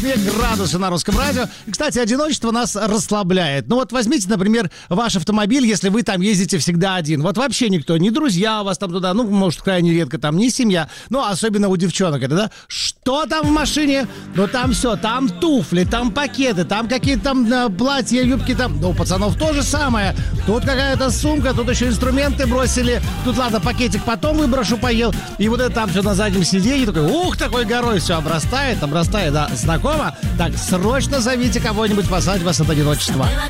2 градуса на Русском радио. И, кстати, одиночество нас расслабляет. Ну вот возьмите, например, ваш автомобиль, если вы там ездите всегда один. Вот вообще никто, ни друзья у вас там туда, ну, может, крайне редко там, ни семья. Ну, особенно у девчонок это, да? Что там в машине? Ну, там все, там туфли, там пакеты, там какие-то там платья, юбки там. Ну, у пацанов то же самое. Тут какая-то сумка, тут еще инструменты бросили. Тут, ладно, пакетик потом выброшу, поел. И вот это там все на заднем сиденье. Такой, ух, такой горой все обрастает, да, знакомо? Так, срочно зовите кого-нибудь спасать вас от одиночества.